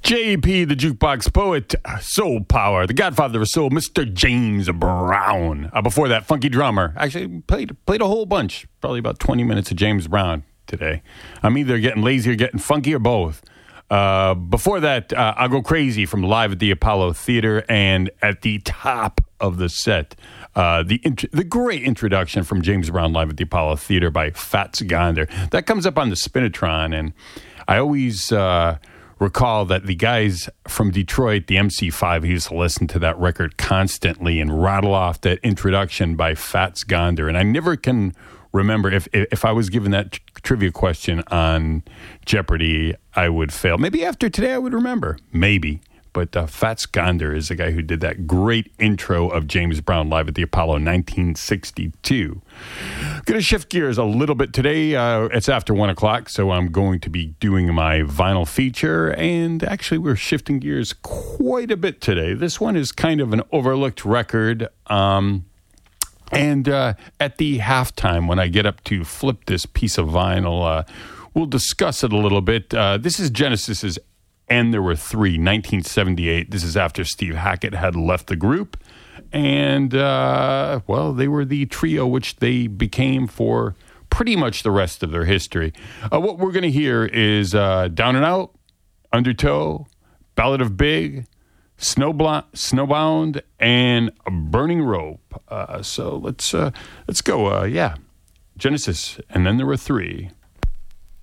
J.P., the jukebox poet, soul power, the godfather of soul, Mr. James Brown. Before that, funky drummer. Actually, played a whole bunch, probably about 20 minutes of James Brown today. I'm either getting lazy or getting funky or both. Before that, I'll Go Crazy from Live at the Apollo Theater, and at the top of the set, the great introduction from James Brown Live at the Apollo Theater by Fats Gonder. That comes up on the Spinitron, and I always recall that the guys from Detroit, the MC5, he used to listen to that record constantly and rattle off that introduction by Fats Gonder. And I never can remember if I was given that trivia question on Jeopardy, I would fail. Maybe after today I would remember. Maybe. But Fats Gonder is the guy who did that great intro of James Brown Live at the Apollo 1962. Going to shift gears a little bit today. It's after 1 o'clock, so I'm going to be doing my vinyl feature. And actually, we're shifting gears quite a bit today. This one is kind of an overlooked record. And at the halftime, when I get up to flip this piece of vinyl, we'll discuss it a little bit. This is Genesis's And There Were Three, 1978. This is after Steve Hackett had left the group. And, well, they were the trio which they became for pretty much the rest of their history. What we're going to hear is Down and Out, Undertow, Ballad of Big, Snowbound, and A Burning Rope. So let's go. Genesis, And Then There Were Three.